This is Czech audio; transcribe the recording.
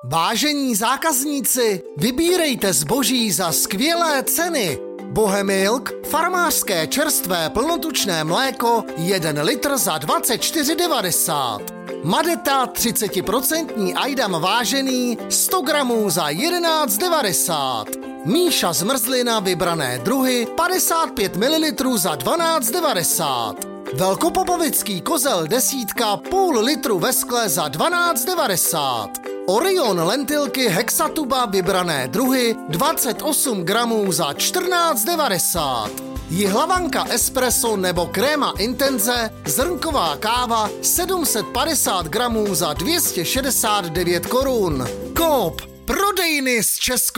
Vážení zákazníci, vybírejte zboží za skvělé ceny. Bohemilk, farmářské čerstvé plnotučné mléko, 1 litr za 24,90. Madeta 30% Ajdam vážený 100 gramů za 11,90. Míša zmrzlina vybrané druhy 55 ml za 12,90. Velkopopovický kozel desítka půl litru ve skle za 12,90. Orion lentilky Hexatuba vybrané druhy 28 gramů za 14,90. Jihlavanka espresso nebo kréma intenze zrnková káva 750 gramů za 269 korun. Coop, prodejny s českou